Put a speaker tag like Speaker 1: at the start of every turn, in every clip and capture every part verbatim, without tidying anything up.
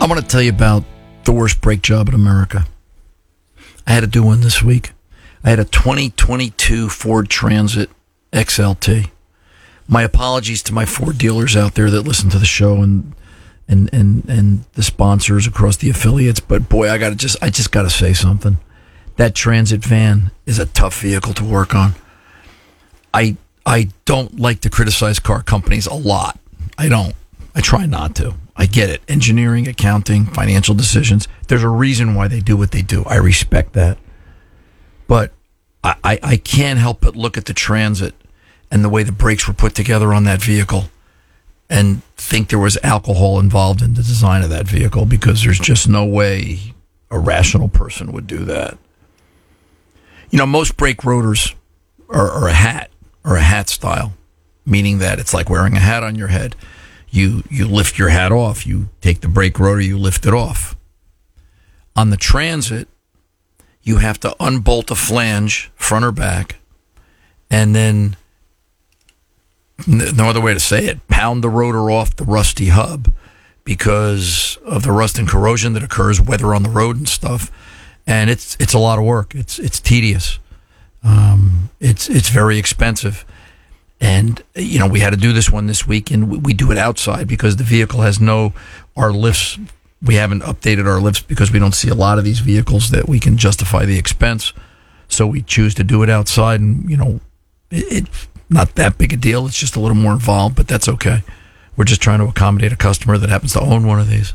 Speaker 1: I want to tell you about the worst brake job in America. I had to do one this week. I had a twenty twenty-two Ford Transit X L T. My apologies to my Ford dealers out there that listen to the show and and and, and the sponsors across the affiliates, but boy, I got to just I just got to say something. That Transit van is a tough vehicle to work on. I I don't like to criticize car companies a lot. I don't. I try not to. I get it. Engineering, accounting, financial decisions. There's a reason why they do what they do. I respect that. But I, I, I can't help but look at the Transit and the way the brakes were put together on that vehicle and think there was alcohol involved in the design of that vehicle, because there's just no way a rational person would do that. You know, most brake rotors are, are a hat, or a hat style, meaning that it's like wearing a hat on your head. You you lift your hat off, you take the brake rotor, you lift it off. On the Transit, you have to unbolt a flange, front or back, and then, no other way to say it, pound the rotor off the rusty hub because of the rust and corrosion that occurs, whether on the road and stuff. And it's it's a lot of work. It's it's tedious. Um, it's it's very expensive. And, you know, we had to do this one this week, and we do it outside because the vehicle has no, our lifts, we haven't updated our lifts because we don't see a lot of these vehicles that we can justify the expense. So we choose to do it outside, and, you know, it, it's not that big a deal. It's just a little more involved, but that's okay. We're just trying to accommodate a customer that happens to own one of these.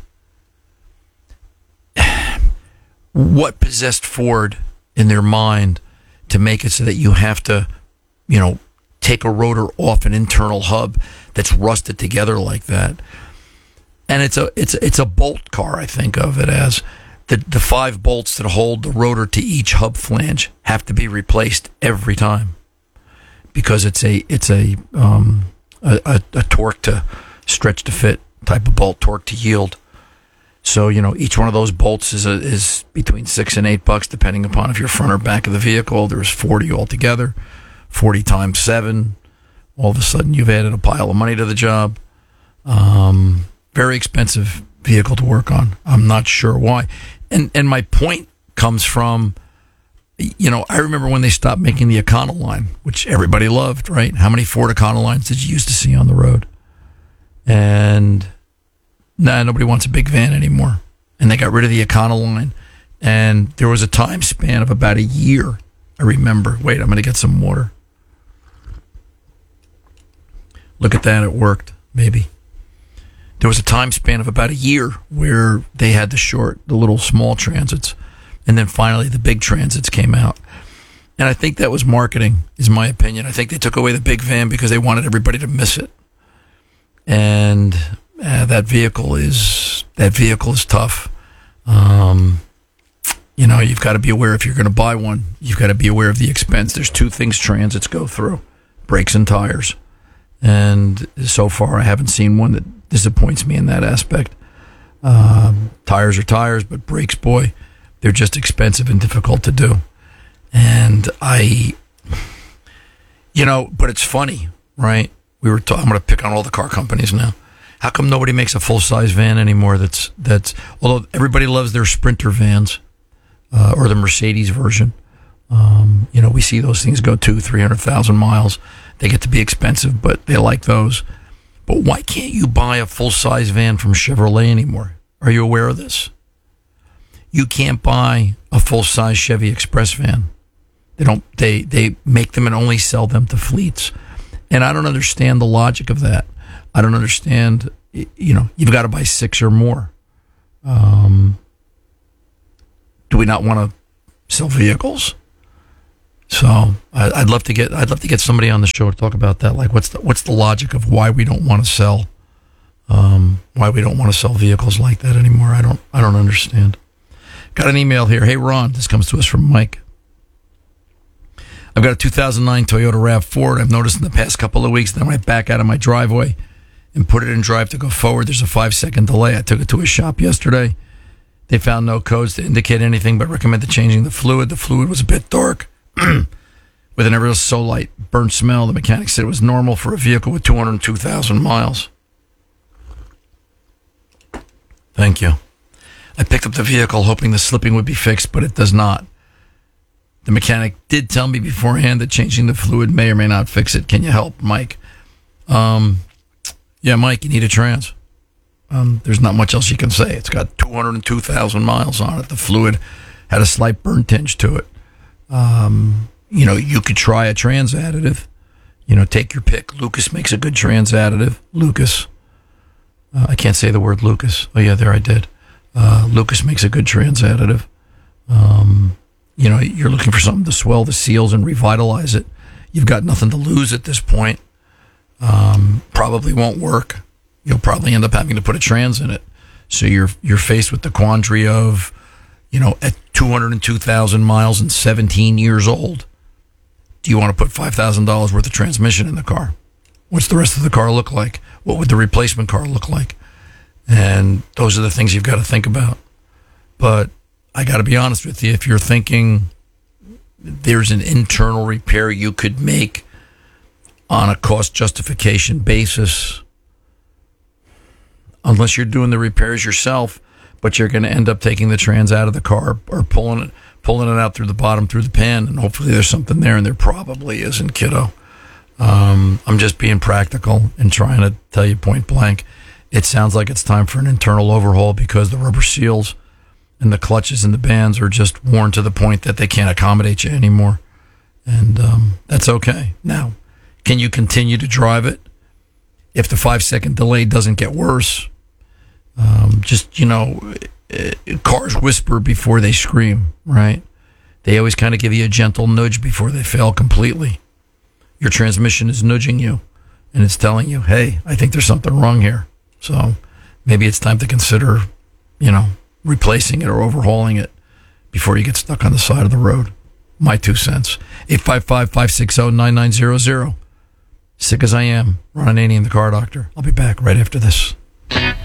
Speaker 1: What possessed Ford in their mind to make it so that you have to, you know, take a rotor off an internal hub that's rusted together like that? And it's a it's it's a bolt car. I think of it as the the five bolts that hold the rotor to each hub flange have to be replaced every time, because it's a it's a um a, a, a torque to stretch to fit type of bolt, torque to yield. So, you know, each one of those bolts is a, is between six and eight bucks, depending upon if you're front or back of the vehicle. There's forty altogether. forty times seven, all of a sudden you've added a pile of money to the job. Um, very expensive vehicle to work on. I'm not sure why. And and my point comes from, you know, I remember when they stopped making the Econoline, which everybody loved, right? How many Ford Econolines did you used to see on the road? And nah, nobody wants a big van anymore. And they got rid of the Econoline. And there was a time span of about a year, I remember. Wait, I'm going to get some water. Look at that, it worked, maybe. There was a time span of about a year where they had the short, the little small Transits, and then finally the big Transits came out. And I think that was marketing, is my opinion. I think they took away the big van because they wanted everybody to miss it. And uh, that vehicle is that vehicle is tough. Um, you know, you've got to be aware if you're going to buy one. You've got to be aware of the expense. There's two things Transits go through: brakes and tires. And so far, I haven't seen one that disappoints me in that aspect. Um, tires are tires, but brakes, boy, they're just expensive and difficult to do. And I, you know, but it's funny, right? We were talking. I'm going to pick on all the car companies now. How come nobody makes a full size van anymore? That's that's. Although everybody loves their Sprinter vans, uh, or the Mercedes version. Um, you know, we see those things go two, three hundred thousand miles. They get to be expensive, but they like those. But why can't you buy a full-size van from Chevrolet anymore? Are you aware of this? You can't buy a full-size Chevy Express van. They don't. They they make them and only sell them to fleets. And I don't understand the logic of that. I don't understand. You know, you've got to buy six or more. Um, do we not want to sell vehicles? So I'd love to get I'd love to get somebody on the show to talk about that. Like, what's the what's the logic of why we don't want to sell, um, why we don't want to sell vehicles like that anymore? I don't I don't understand. Got an email here. Hey Ron, this comes to us from Mike. I've got a two thousand nine Toyota RAV four. I've noticed in the past couple of weeks that when I back out of my driveway and put it in drive to go forward, there's a five second delay. I took it to a shop yesterday. They found no codes to indicate anything, but recommended changing the fluid. The fluid was a bit dark. With an aerosolite burnt smell. The mechanic said it was normal for a vehicle with two hundred two thousand miles. Thank you. I picked up the vehicle hoping the slipping would be fixed, but it does not. The mechanic did tell me beforehand that changing the fluid may or may not fix it. Can you help, Mike? Um, yeah, Mike, you need a trans. Um, there's not much else you can say. It's got two hundred two thousand miles on it. The fluid had a slight burn tinge to it. Um, you know, you could try a trans additive. You know, take your pick. Lucas makes a good trans additive. Lucas. Uh, I can't say the word Lucas. Oh, yeah, there I did. Uh, Lucas makes a good trans additive. Um, you know, you're looking for something to swell the seals and revitalize it. You've got nothing to lose at this point. Um, probably won't work. You'll probably end up having to put a trans in it. So you're you're faced with the quandary of, you know, at two hundred two thousand miles and seventeen years old, do you want to put five thousand dollars worth of transmission in the car? What's the rest of the car look like? What would the replacement car look like? And those are the things you've got to think about. But I got to be honest with you, if you're thinking there's an internal repair you could make on a cost justification basis, unless you're doing the repairs yourself, but you're going to end up taking the trans out of the car or pulling it, pulling it out through the bottom, through the pan, and hopefully there's something there, and there probably isn't, kiddo. Um, I'm just being practical and trying to tell you point blank. It sounds like it's time for an internal overhaul because the rubber seals and the clutches and the bands are just worn to the point that they can't accommodate you anymore. And um, that's okay. Now, can you continue to drive it if the five-second delay doesn't get worse? Um, just, you know, cars whisper before they scream, right? They always kind of give you a gentle nudge before they fail completely. Your transmission is nudging you, and it's telling you, hey, I think there's something wrong here. So maybe it's time to consider, you know, replacing it or overhauling it before you get stuck on the side of the road. My two cents. eight five five, five six zero, nine nine zero zero. Sick as I am, Ron Ananian, the Car Doctor. I'll be back right after this.